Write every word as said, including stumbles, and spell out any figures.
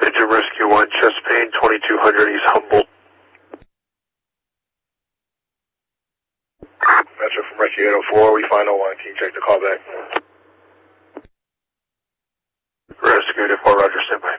Major Rescue one, chest pain, twenty-two hundred East Humboldt. Metro from Rescue eight oh four, we find oh one, can you check the call back? Rescue eight oh four, Roger, stand by.